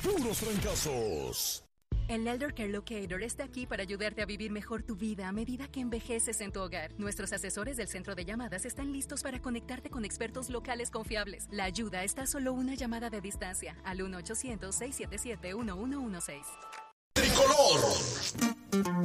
puros trancazos. El Elder Care Locator está aquí para ayudarte a vivir mejor tu vida a medida que envejeces en tu hogar. Nuestros asesores del centro de llamadas están listos para conectarte con expertos locales confiables. La ayuda está a solo una llamada de distancia al 1-800-677-1116. Tricolor.